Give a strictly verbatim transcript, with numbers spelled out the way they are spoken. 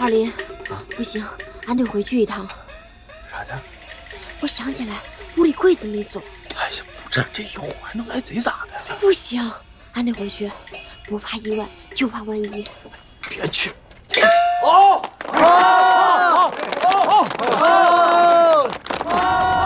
二林，啊，不行，俺得回去一趟。 啥的？ 我想起来，屋里柜子没锁。 哎呀，不占这一户还能来贼咋的？ 不行，俺得回去，不怕意外，就怕万一。 别去。